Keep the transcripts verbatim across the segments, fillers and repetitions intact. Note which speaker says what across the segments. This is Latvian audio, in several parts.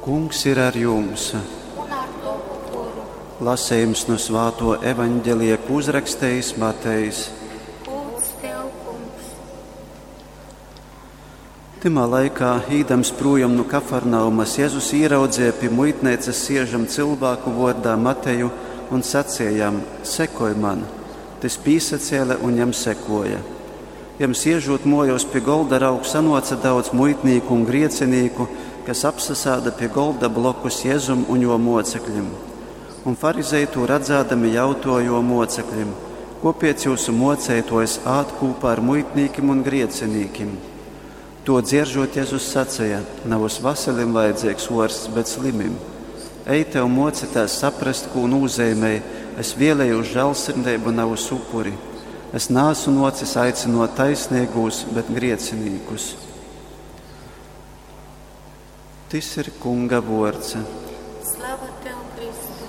Speaker 1: Kungs ir ar jums.
Speaker 2: Un ar tavu kuru.
Speaker 1: Lasījums no Svēto evaņģelija, ko uzrakstījis Matejs.
Speaker 2: Lūdz tev, kungs.
Speaker 1: Timā laikā, īdams projām no Kafarnaumas, Jēzus ieraudzīja pie muitnīcas siežam cilvēku vārdā Mateju un sacījām: sekoj man. Tas pīsacēla un jam sekoja. Jam siežot mojos pie golda raugu sanoca daudz muitnieku un griecinīku, kas apsasāda pie golda blokus Jēzum un jo mocekļiem. Un farizēji to redzādami jautoja jo mocekļiem: kāpēc jūsu mocētojas ād kopā ar muitniekiem un griecinīkiem? To dzieržot, Jēzus sacīja: nav uz veselim vajadzīgs orsts, bet slimim. Ej tev mocītās saprast, ko nozīmē: es vēlēju žēlsirdību, nav uz upuri. Es neesmu nocis aicinot taisnīgus, bet griecinīgus. Tas ir Kunga vārds.
Speaker 2: Slava tev, Kristu.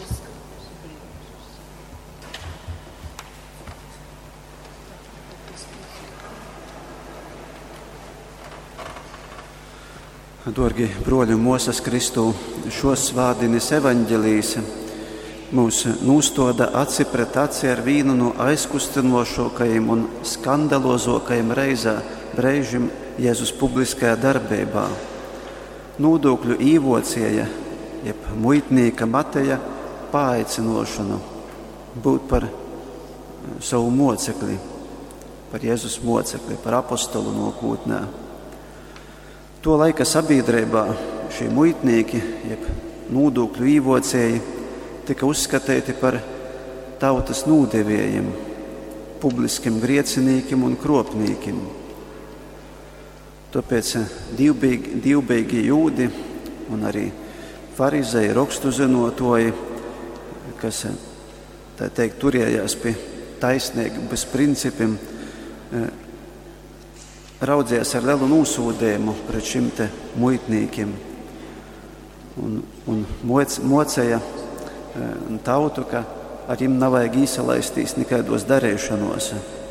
Speaker 1: Dorgi broļi un mūsas Kristu, šos svādinis evaņģelīs mūs nūstoda aci pret aci ar vīnu no aizkustinošākajiem un skandalozākajiem reizē breižiem Jēzus publiskajā darbībā. Nodokļu īvocēja, jeb muitnieka Mateja paaicinošanu būt par savu mocekli, par Jēzus mocekli, par apostolu nākotnē. To laika sabiedrībā šie muitnieki, jeb nodokļu īvocēji, tika uzskatīti par tautas nūdevējiem, publiskiem griecinīkiem un kropnīkiem. Tāpēc divbeigi, divbeigi jūdi un arī farizēji, rakstu zinotoji, kas tā teikt turējās pie taisnības principiem, raudzījās ar lielu nūsūdējumu pret šim te muitnīkiem un, un moc, mocēja tautu, ka ar viņiem nav vajag īsalaistīs nekādos darīšanos.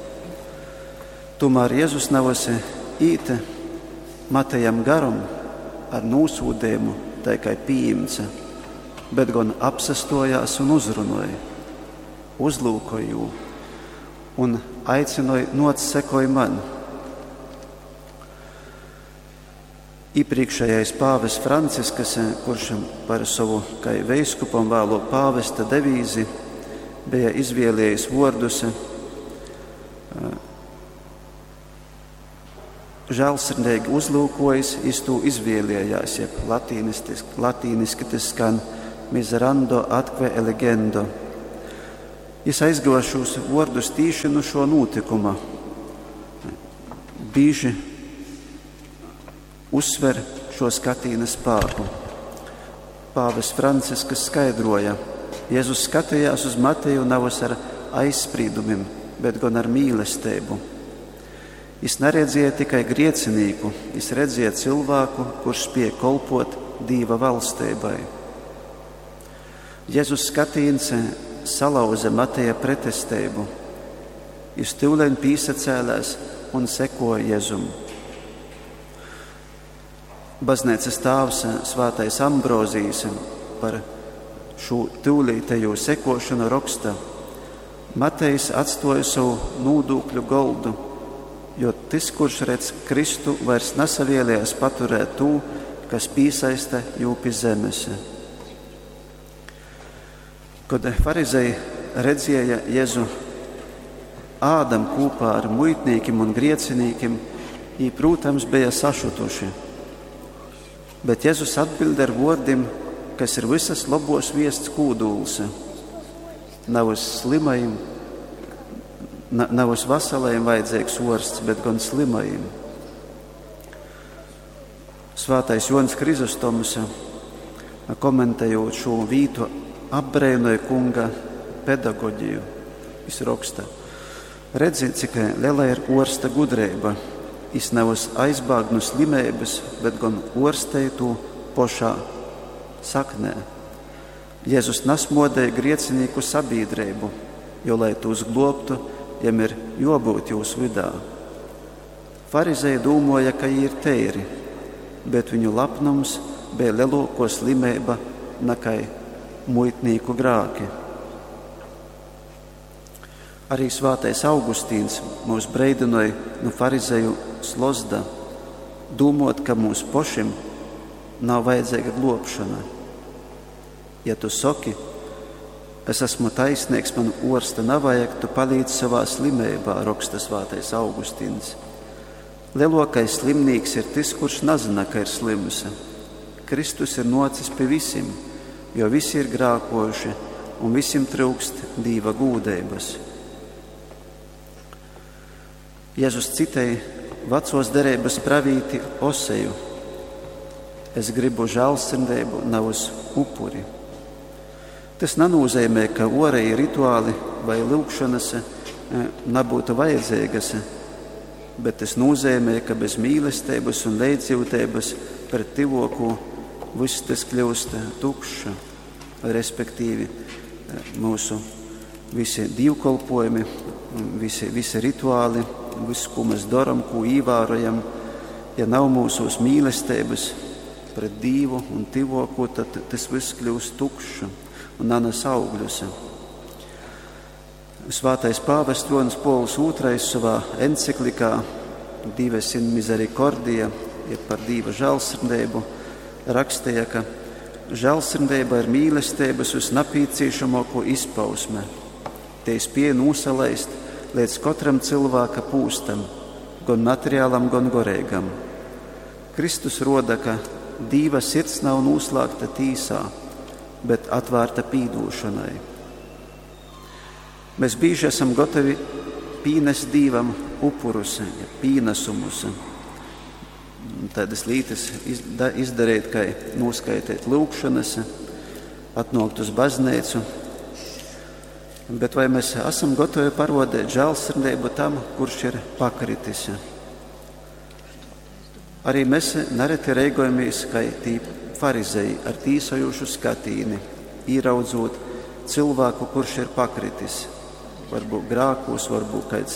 Speaker 1: Tomēr Jēzus navasi īte Matejam garam ar nūsūdējumu tikai pieņemts, bet gan apsastojās un uzrunoja, uzlūkoja un aicinoja: noc sekoj man. Iepriekšējais pāvests Francisks, kurš par savu kā veiskupam vēlo pāvesta devīzi bija izvēlējis vārdus: žēlsirdīgi uzlūkojas, iz to izvēlējās, jeb latīniski, latīniski tas skan miserando atque elegendo. Es aizgāju šos vārdus tīši no šo notikuma. Bīži uzsver šo skatījumu spēku. Pāvests Francisks skaidroja: Jēzus skatījās uz Mateju nevis ar aizspriedumiem, bet gan ar mīlestību. Es neredzēju tikai griecinīku, es redzēju cilvēku, kurš spēja kolpot Dieva valstībai. Jēzus skatījums salauza Mateja pretestību. Es tūlēn pīsacēlēs un sekoja Jēzum. Baznīcas tēvs Svētais Ambrozijs par šo tūlītējo sekošanu raksta: Matejs atstāja savu nodokļu goldu, jo tas, kurš redz Kristu, vairs nesavēlējās paturēt to, kas piesaista jū pie zemes. Kad farizēji redzēja Jēzu ādam kopā ar muitniekiem un griecinīkiem, viņi, protams, bija sašutuši. Bet Jēzus atbild ar vārdiem, kas ir visas labos viests kūduls. Nav uz slimajiem, nav uz veselajiem vajadzīgs orsts, bet gan slimajiem. Svētais Jonas Krizostoms, komentējot šo vītu, apbrēnoja Kunga pedagoģiju. Viņš raksta: redzi, cik liela ir orsta gudrība. Es nevis aizbāgu no slimības, bet gan orstēju to pašā saknē. Jēzus nesmodēja griecinīku sabiedrību, jo, lai tos globtu, jam ir jābūt jūsu vidā. Farizēji domāja, ka viņi ir teiri, bet viņu lepnums bija lielāko slimība nekā muitnieku grāki. Arī svātais Augustīns mūs breidināja no farizeju slozda, domot, ka mūs pošim nav vajadzīga globšana. Ja tu saki, es esmu taisnīgs, man orsta nevajag, tu palīdz savā slimībā, raksta svātais Augustīns. Lielākais slimnīks ir tas, kurš nezina, ka ir slims. Kristus ir nocis pie visiem, jo visi ir grākojuši un visiem trūkst Dieva gūdības. Jēzus citēja vecos derības pravīti Oseju: es gribu žēlsirdību, nav uz upuri. Tas nenozīmē, ka orēji rituāli vai lūgšanas nebūtu vajadzīgas, bet tas nozīmē, ka bez mīlestības un līdzjūtības pret tīvoku viss tas kļūst tukšs, respektīvi mūsu visi dievkalpojumi, visi, visi rituāli, viss, ko mēs darām, ko ievērojam, ja nav mūsu mīlestības pret Dievu un tīvoku, tad tas viss kļūst tukšs un nenes augļus. Svātais pāvests Jonas Pols otrais savā enciklikā Dives in Misericordia, ir par Dieva žēlsirdību, rakstīja, ka žēlsirdība ir mīlestības visnepieciešamāko izpausme. Te spēja nūsalaist līdz katram cilvēka pūstam, gan materiālam, gan garīgam. Kristus roda, ka Dieva sirds nav noslēgta tīsā, bet atvērta pīdūšanai. Mēs bieži esam gatavi pīnest Dievam upurus, pīnesumus. Tādas lietas izdarīt, kā noskaitīt lūgšanas, atnākt uz baznīcu. Bet vai mēs esam gatavi parodēt žēlsirdību tam, kurš ir pakritis? Arī mēs nereti reigojamies, kā tī farizeji ar tīsojošu skatīni, ieraudzot cilvēku, kurš ir pakritis. Varbūt grākos, varbūt kāds,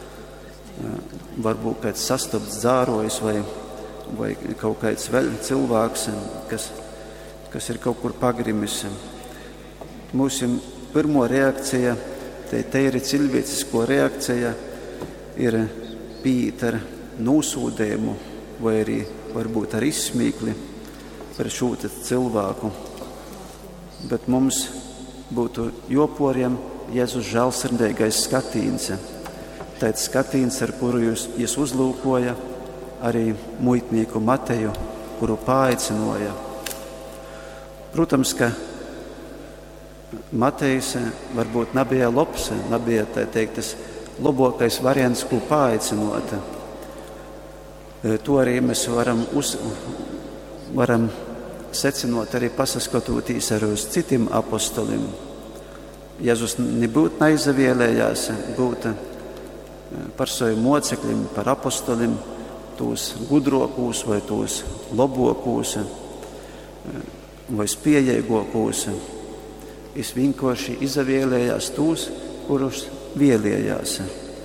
Speaker 1: varbūt kāds sastopts dzārojas vai, vai kaut kāds vēl cilvēks, kas, kas ir kaut kur pagrimis. Mūsu pirmo reakcija, te, te ir cilvēcisko reakcija, ir pīt ar nosūdējumu vai arī varbūt ar izsmīkli par šo cilvēku. Bet mums būtu joporiem Jēzus žēlsirdīgais skatīns, tāds skatīns, ar kuru jūs, jūs uzlūkoja arī muitnieku Mateju, kuru paaicinoja. Protams, ka Matejs varbūt nebija labs, nebija tā teikt tas labākais variants, ko paaicinot. To arī mēs varam, uz, varam secinot arī pasaskatoties arī uz citiem apostoliem. Jēzus nebūtu neizvēlējās būt par saviem mocekļiem, par apostoliem, tos gudrokūs vai tos labokūs vai spējīgokūs. Es vienkārši izvēlējās tos, kurus vēlējās.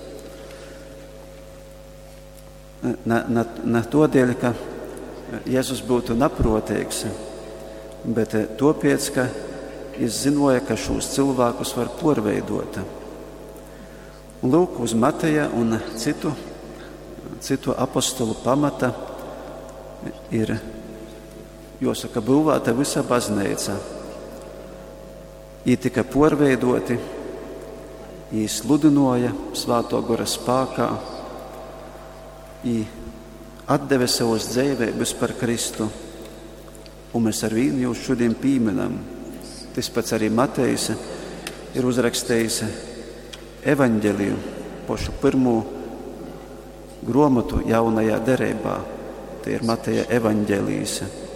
Speaker 1: Ne, ne, ne todēļ, ka Jēzus būtu neprotīgs, bet tāpēc, ka es zināju, ka šos cilvēkus var porveidot. Un lūk, uz Mateja un citu, citu apostolu pamata ir, jāsaka, būvēta visa baznīca. Viņi tika porveidoti, viņi sludināja Svēto gara spēkā, viņi atdeva savus dzīvības par Kristu, un mēs ar viņu jūs šodien pīminam. Tas pats arī Matejs ir uzrakstījis evaņģeliju, pašu pirmo grāmatu jaunajā derībā. Tie ir Mateja evaņģelijas.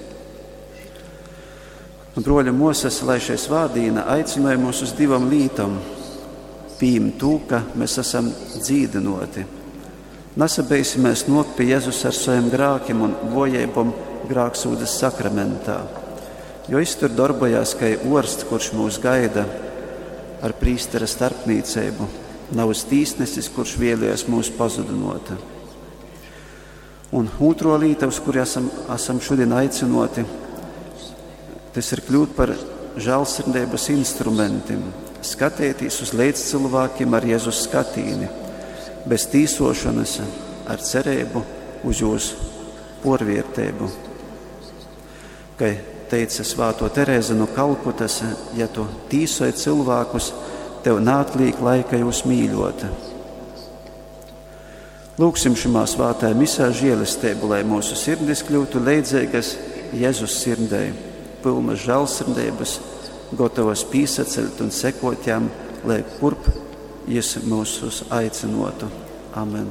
Speaker 1: Broļa Moses, lai šai svādīna aicināja mūs uz divam lītam. Pīm tū, ka mēs esam dzīdinoti. Nesabeisimies nok pie Jēzus ar saviem grākiem un vojēbom grāksūdas sakramentā. Jo es tur darbojās, kā orsts, kurš mūs gaida ar prīstera starpniecību, nav tīsnesis, kurš vēlējās mūs pazudinot. Un otro līta, uz kuru esam, esam šodien aicinoti, Tas ir kļūt par žēlsirdības instrumentiem, skatēties uz līdzcilvākiem ar Jēzus skatīni, bez tīsošanas, ar cerību uz jūsu porviertību. Kai teica svāto Terēze no Kalkutas, ja tu tīsoji cilvēkus, tev nātlīk laika jūs mīļota. Lūksim šimā svātajā misā žēlistību, lai mūsu sirdis kļūtu līdzīgas Jēzus sirdei, pilnas žēlsirdības, gatavas pīsacelt un sekot jām, lai kurp Jis mūsus aicinotu. Amen.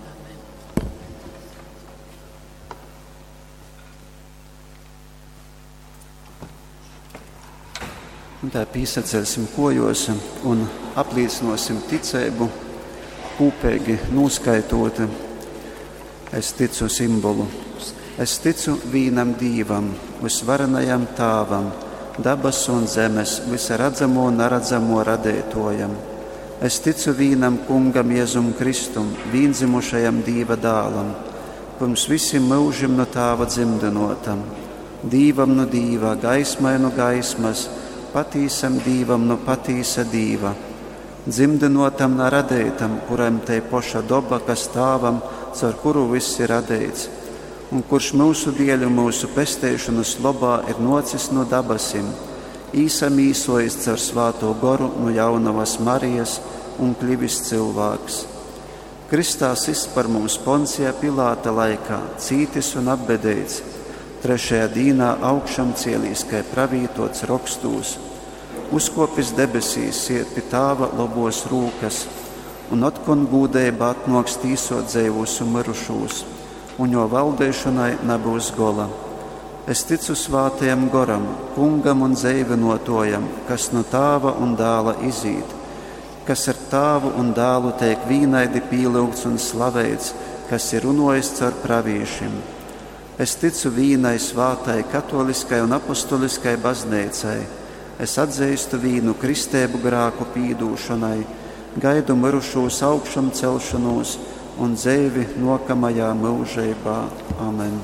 Speaker 1: Un tā pīsacelsim kojos un apliecinosim ticību, kūpīgi noskaitot. Es ticu simbolu. Es ticu vienam Dīvam, visvarenajam Tāvam, dabas un zemes, visa redzamo un neredzamo radētojam. Es ticu vienam Kungam Jēzum Kristum, vienzimušajam Dīva dālam, pirms visiem mūžiem no Tāva dzimdinotam, Dīvam no Dīva, gaismai no gaismas, patīsam Dīvam no patīsa Dīva, dzimdinotam no radētam, kuram te poša doba, kas Tāvam, caur kuru viss ir radēts, un kurš mūsu dieļu, mūsu pestēšanas lobā ir nocis no dabasim, īsam īsojis caur svāto goru no jaunavas Marijas un kļuvis cilvēks. Kristā sist par mums Poncija Pilāta laikā, cītis un apbedēts, trešajā dīnā augšam cielīs, kai pravītots rakstūs, uzkopis debesīs, iet pie Tāva labos rūkas, un otkon gūdeiba atnoks tīsot dzēvus un mirušūs, un jo valdēšanai nebūs gola. Es ticu svātajam goram, Kungam un dzēvinotojam, kas no Tāva un dāla izīt, kas ar Tāvu un dālu teik vīnaidi pīlūgts un slavēts, kas ir runojis caur pravīšiem. Es ticu vīnai svātai, katoliskai un apostoliskai baznīcai. Es atzīstu vīnu kristēbu grāku pīdūšanai, gaidu mirušos augšam celšanos un dzēvi nokamajā mūžībā. Amen.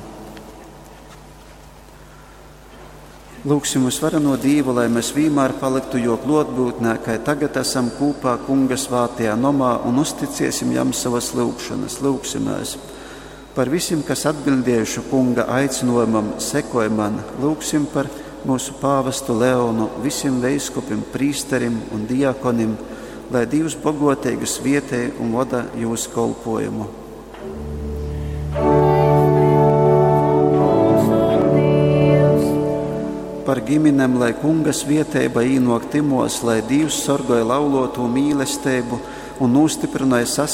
Speaker 1: Lūksim visvareno Dievu, lai mēs vienmēr paliktu jo klotbūtnē, kai tagad esam kūpā Kunga svātajā nomā un uzticēsim jam savas lūkšanas. Lūksimies par visiem, kas atbildējuši Kunga aicinojumam, sekoj man. Lūksim par mūsu pāvestu Leonu, visiem veiskupim, prīsterim un diakonim, lai Dievs bagoteigas vietē un vada jūsu kolpojumu. Par ģimenem, lai Kungas vieteiba īnok timos, lai Dievs sorgoja lauloto mīlestību un nostiprināja sas